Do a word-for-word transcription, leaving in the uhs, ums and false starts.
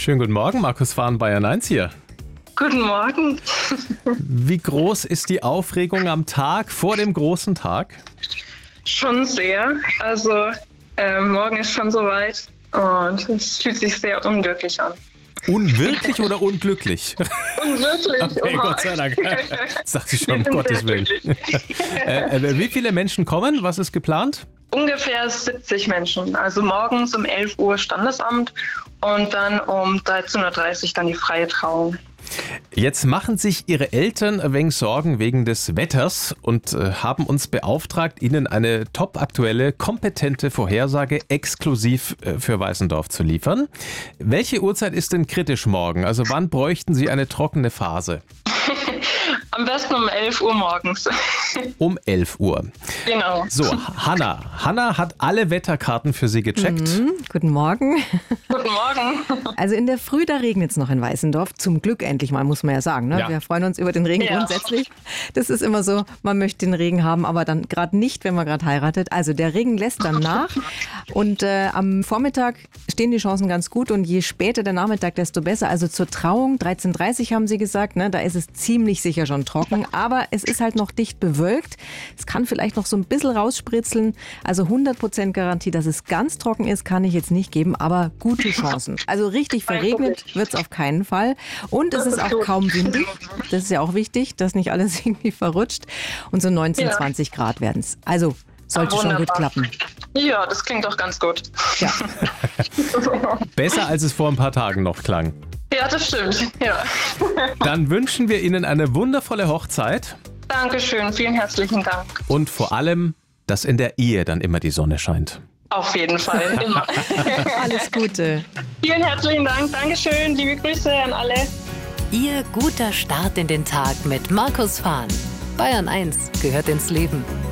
Schönen guten Morgen, Markus Fahn, Bayern eins hier. Guten Morgen. Wie groß ist die Aufregung am Tag vor dem großen Tag? Schon sehr. Also äh, morgen ist schon soweit und es fühlt sich sehr unwirklich an. Unwirklich oder unglücklich? Unwirklich. Okay, oha. Gott sei Dank. Das dachte ich schon, um Gottes Willen. äh, äh, wie viele Menschen kommen? Was ist geplant? Ungefähr siebzig Menschen. Also morgens um elf Uhr Standesamt und dann um dreizehn Uhr dreißig dann die freie Trauung. Jetzt machen sich Ihre Eltern ein wenig Sorgen wegen des Wetters und äh, haben uns beauftragt, Ihnen eine topaktuelle, kompetente Vorhersage exklusiv äh, für Weißendorf zu liefern. Welche Uhrzeit ist denn kritisch morgen? Also wann bräuchten Sie eine trockene Phase? Am besten um elf Uhr morgens. Um elf Uhr. Genau. So, Hanna. Hanna hat alle Wetterkarten für Sie gecheckt. Mhm, guten Morgen. Guten Morgen. Also in der Früh, da regnet es noch in Weißendorf. Zum Glück endlich mal, muss man ja sagen. Ne? Ja. Wir freuen uns über den Regen Ja. grundsätzlich. Das ist immer so, man möchte den Regen haben, aber dann gerade nicht, wenn man gerade heiratet. Also der Regen lässt dann nach. Und äh, am Vormittag stehen die Chancen ganz gut. Und je später der Nachmittag, desto besser. Also zur Trauung, dreizehn Uhr dreißig haben sie gesagt, ne? Da ist es ziemlich sicher schon trocken. Aber es ist halt noch dicht bewölkt. Es kann vielleicht noch so ein bisschen rausspritzeln. Also hundert Prozent Garantie, dass es ganz trocken ist, kann ich jetzt nicht geben. Aber gute Chancen. Also richtig verregnet wird es auf keinen Fall. Und es ist auch kaum windig. Das ist ja auch wichtig, dass nicht alles irgendwie verrutscht. Und so neunzehn, Ja. zwanzig Grad werden es. Also sollte Ah, schon gut wunderbar. klappen. Ja, das klingt doch ganz gut. Ja. Besser als es vor ein paar Tagen noch klang. Ja, das stimmt. Ja. Dann wünschen wir Ihnen eine wundervolle Hochzeit Dankeschön, vielen herzlichen Dank. und vor allem, dass in der Ehe dann immer die Sonne scheint. Auf jeden Fall, immer. Alles Gute. Vielen herzlichen Dank, Dankeschön, liebe Grüße an alle. Ihr guter Start in den Tag mit Markus Fahn. Bayern eins gehört ins Leben.